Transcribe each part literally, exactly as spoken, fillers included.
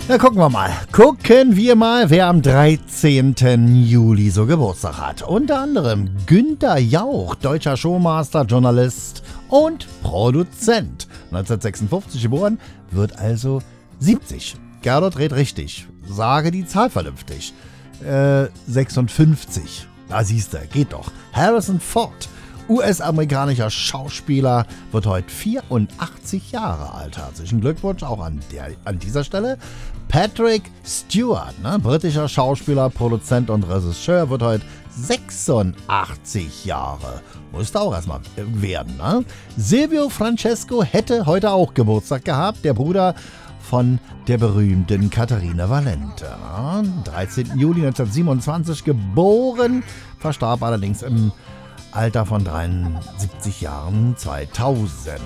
Na, gucken wir mal. Gucken wir mal, wer am dreizehnten Juli so Geburtstag hat. Unter anderem Günther Jauch, deutscher Showmaster, Journalist und Produzent. neunzehnhundertsechsundfünfzig geboren, wird also siebzig. Gerdot redet richtig. Sage die Zahl vernünftig. Äh, sechsundfünfzig. Da siehst du, geht doch. Harrison Ford, U S-amerikanischer Schauspieler, wird heute vierundachtzig Jahre alt. Herzlichen Glückwunsch auch an, der, an dieser Stelle. Patrick Stewart, ne, britischer Schauspieler, Produzent und Regisseur, wird heute sechsundachtzig Jahre. Musste auch erstmal werden. Ne? Silvio Francesco hätte heute auch Geburtstag gehabt, der Bruder von der berühmten Katharina Valente. dreizehnten Juli neunzehnhundertsiebenundzwanzig geboren, verstarb allerdings im Alter von dreiundsiebzig Jahren zweitausend.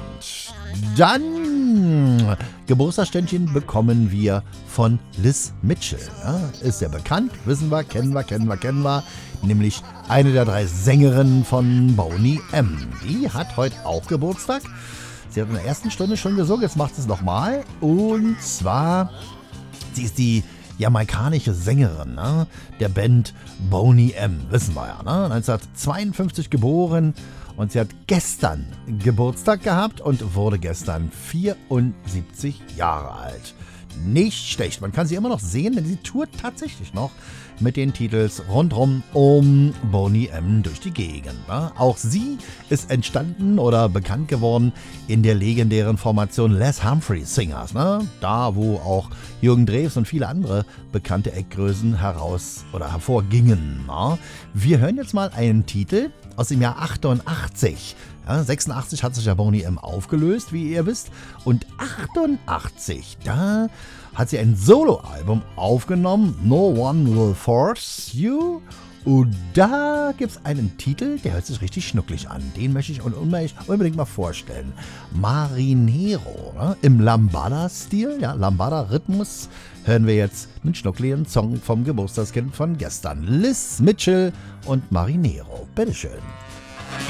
Dann Geburtstagsständchen bekommen wir von Liz Mitchell. Ja, ist ja bekannt, wissen wir, kennen wir, kennen wir, kennen wir. Nämlich eine der drei Sängerinnen von Boney M. Die hat heute auch Geburtstag. Sie hat in der ersten Stunde schon gesungen, jetzt macht sie es nochmal. Und zwar, sie ist die jamaikanische Sängerin, ne, der Band Boney M. Wissen wir ja, ne? neunzehnhundertzweiundfünfzig geboren und sie hat gestern Geburtstag gehabt und wurde gestern vierundsiebzig Jahre alt. Nicht schlecht, man kann sie immer noch sehen, denn sie tourt tatsächlich noch mit den Titels rundrum um Boney M. durch die Gegend. Ne? Auch sie ist entstanden oder bekannt geworden in der legendären Formation Les Humphreys Singers. Ne? Da, wo auch Jürgen Drews und viele andere bekannte Eckgrößen heraus oder hervorgingen. Ne? Wir hören jetzt mal einen Titel aus dem Jahr achtundachtzig. Ja, sechsundachtzig hat sich ja Boney M. aufgelöst, wie ihr wisst. Und achtundachtzig, da hat sie ein Soloalbum aufgenommen, No One Will Force You. Und da gibt es einen Titel, der hört sich richtig schnucklig an. Den möchte ich unbedingt mal vorstellen. Marinero, ne? Im Lambada-Stil, ja, Lambada-Rhythmus, hören wir jetzt einen schnuckligen Song vom Geburtstagskind von gestern. Liz Mitchell und Marinero. Bitteschön.